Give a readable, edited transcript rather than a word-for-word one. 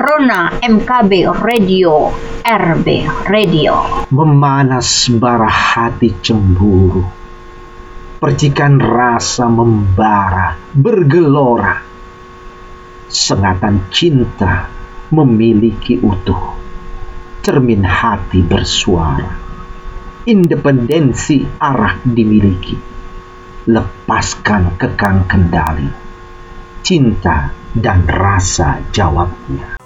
Corona MKB Radio, RB Radio. Memanas bara hati cemburu, percikan rasa membara bergelora, sengatan cinta memiliki utuh, cermin hati bersuara, independensi arah dimiliki, lepaskan kekang kendali, cinta dan rasa jawabnya.